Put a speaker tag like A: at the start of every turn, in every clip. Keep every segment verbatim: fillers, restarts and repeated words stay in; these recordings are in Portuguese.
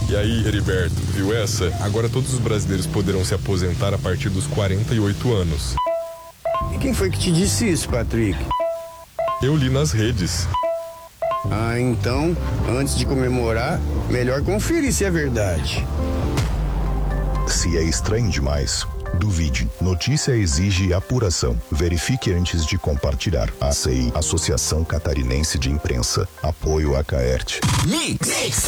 A: E aí, Heriberto, viu essa? Agora todos os brasileiros poderão se aposentar a partir dos quarenta e oito anos.
B: E quem foi que te disse isso, Patrick?
A: Eu li nas redes.
B: Ah, então, antes de comemorar, melhor conferir se é verdade.
C: Se é estranho demais, duvide. Notícia exige apuração. Verifique antes de compartilhar. A C I, Associação Catarinense de Imprensa. Apoio a Caerte.
D: Mix.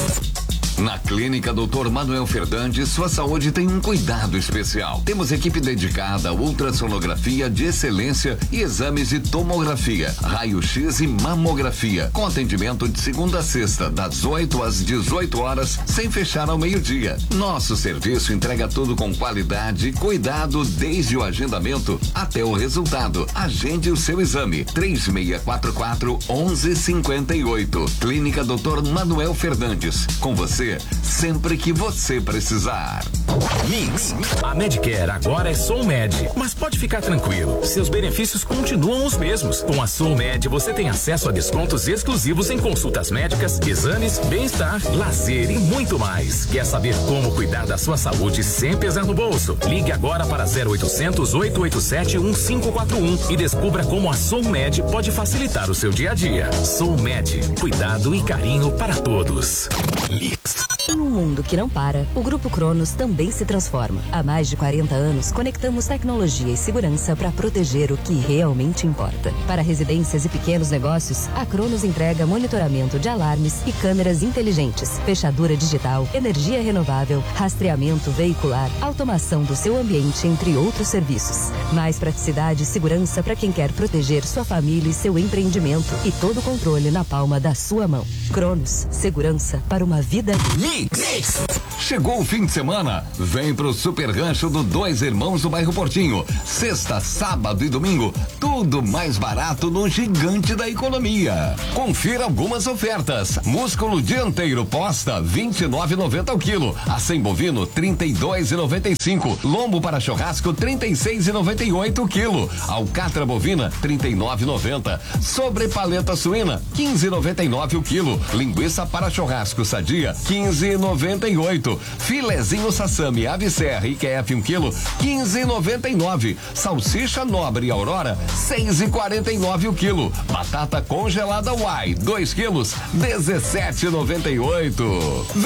D: Na Clínica doutor Manuel Fernandes, sua saúde tem um cuidado especial. Temos equipe dedicada a ultrassonografia de excelência e exames de tomografia, raio-x e mamografia, com atendimento de segunda a sexta, das oito às dezoito horas, sem fechar ao meio-dia. Nosso serviço entrega tudo com qualidade e cuidado, desde o agendamento até o resultado. Agende o seu exame. três seis quatro quatro, um um cinco oito. Clínica doutor Manuel Fernandes. Com você sempre que você precisar.
E: Mix. A Medicare agora é SoulMed, mas pode ficar tranquilo, seus benefícios continuam os mesmos. Com a SoulMed você tem acesso a descontos exclusivos em consultas médicas, exames, bem-estar, lazer e muito mais. Quer saber como cuidar da sua saúde sem pesar no bolso? Ligue agora para zero oitocentos, oito oito sete, um cinco quatro um e descubra como a SoulMed pode facilitar o seu dia a dia. SoulMed, cuidado e carinho para todos. Mix.
F: Em um mundo que não para, o Grupo Cronos também se transforma. Há mais de quarenta anos, conectamos tecnologia e segurança para proteger o que realmente importa. Para residências e pequenos negócios, a Cronos entrega monitoramento de alarmes e câmeras inteligentes, fechadura digital, energia renovável, rastreamento veicular, automação do seu ambiente, entre outros serviços. Mais praticidade e segurança para quem quer proteger sua família e seu empreendimento, e todo o controle na palma da sua mão. Cronos, segurança para uma vida.
D: Mix. Chegou o fim de semana, vem pro Super Rancho do Dois Irmãos do bairro Portinho. Sexta, sábado e domingo, tudo mais barato no gigante da economia. Confira algumas ofertas. Músculo dianteiro posta vinte e nove reais e noventa centavos ao quilo. Acém bovino trinta e dois reais e noventa e cinco centavos. Lombo para churrasco trinta e seis reais e noventa e oito centavos o quilo. Alcatra bovina trinta e nove reais e noventa centavos. Sobre paleta suína quinze reais e noventa e nove centavos o quilo. Linguiça para churrasco sadia quinze reais e noventa e oito centavos. Filezinho sassami ave serra e Q F um quilo quinze reais e noventa e nove centavos. Salsicha nobre Aurora seis reais e quarenta e nove centavos o quilo. Batata congelada Uai dois quilos dezessete reais e noventa e oito centavos.